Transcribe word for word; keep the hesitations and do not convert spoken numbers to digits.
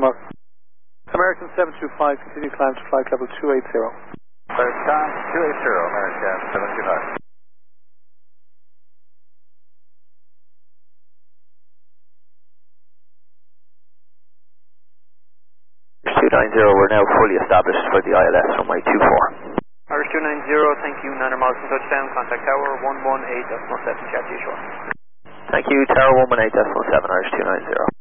mark. American seven two five, continue climb to flight level two eighty. First time, two eighty, American seven two five. two nine zero, we're now fully established for the I L S runway two four. Irish two nine zero, thank you, nine miles from touchdown, contact tower one one eight point seven, chat to you short. Thank you, tower one one eight point seven, Irish two nine zero.